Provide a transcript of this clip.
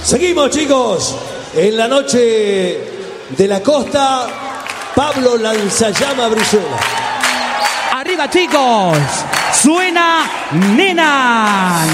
Seguimos, chicos. En la noche de la costa, Pablo Lanzallama Brizuela. Arriba, chicos. Suena Nena.